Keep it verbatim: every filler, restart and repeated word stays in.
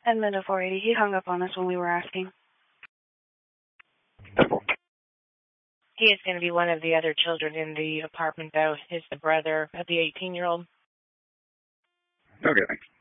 Edmund four eighty, he hung up on us when we were asking. He is going to be one of the other children in the apartment, though. He's the brother of the eighteen-year-old. Okay, thanks.